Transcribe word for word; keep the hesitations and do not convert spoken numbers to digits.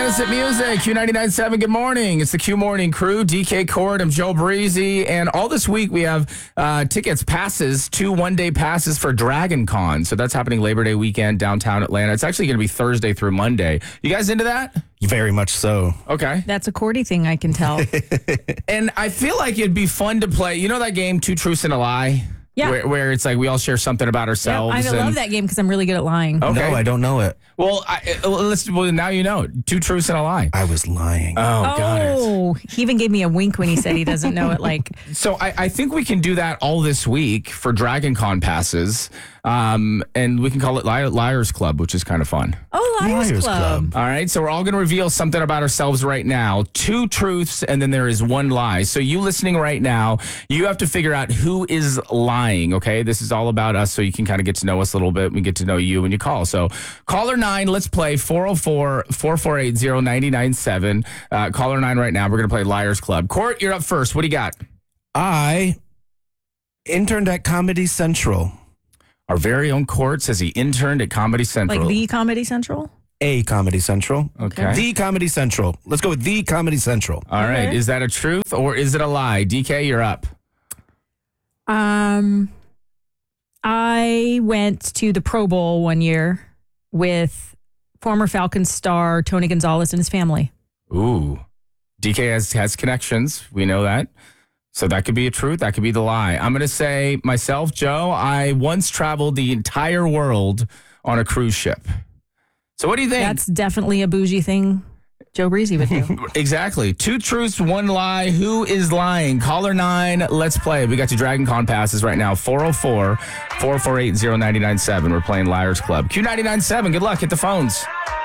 Innocent Music, Q ninety-nine point seven. Good morning. It's the Q Morning Crew. D K Cord, I'm Joe Breezy. And all this week we have uh, tickets, passes, two one-day passes for Dragon Con. So that's happening Labor Day weekend downtown Atlanta. It's actually going to be Thursday through Monday. You guys into that? Very much so. Okay. That's a Cordy thing, I can tell. And I feel like it'd be fun to play. You know that game, Two Truths and a Lie? Yeah. Where, where it's like we all share something about Yep, ourselves. I and- love that game because I'm really good at lying. Okay. No, I don't know it. Well, I, uh, let's. Well, now you know. Two truths and a lie. I was lying. Oh, got it. Oh, he even gave me a wink when he said he doesn't know it. Like, So I, I think we can do that all this week for Dragon Con passes, um, and we can call it Li- Liars Club, which is kind of fun. oh, Liars, Liars Club. Club. All right, so we're all going to reveal something about ourselves right now. Two truths, and then there is one lie. So you listening right now, you have to figure out who is lying, okay? This is all about us, so you can kind of get to know us a little bit. We get to know you when you call. So caller nine, let's play four oh four, four four eight, oh nine nine seven. Uh, caller nine right now. We're going to play Liars Club. Court, you're up first. What do you got? I interned at Comedy Central. Our very own Court says he interned at Comedy Central. Like the Comedy Central? A Comedy Central. Okay. The Comedy Central. Let's go with The Comedy Central. All right. Okay. Is that a truth or is it a lie? D K, you're up. Um, I went to the Pro Bowl one year with former Falcons star Tony Gonzalez and his family. Ooh. D K has, has connections. We know that. So that could be a truth. That could be the lie. I'm going to say myself, Joe, I once traveled the entire world on a cruise ship. So what do you think? That's definitely a bougie thing Joe Breezy would do. Exactly. Two truths, one lie. Who is lying? Caller nine, let's play. We got your Dragon Con passes right now. four oh four, four four eight, oh nine nine seven. We're playing Liars Club. Q ninety-nine point seven. Good luck. Hit the phones.